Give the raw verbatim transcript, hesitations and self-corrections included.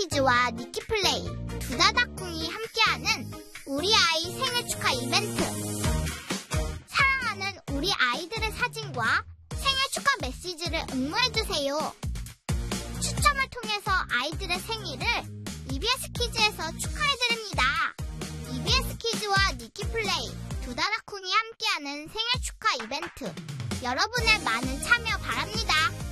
키즈와 니키플레이, 두다다쿵이 함께하는 우리 아이 생일 축하 이벤트. 사랑하는 우리 아이들의 사진과 생일 축하 메시지를 응모해주세요. 추첨을 통해서 아이들의 생일을 이비에스 키즈에서 축하해드립니다. 이비에스 키즈와 니키플레이, 두다다쿵이 함께하는 생일 축하 이벤트. 여러분의 많은 참여 바랍니다.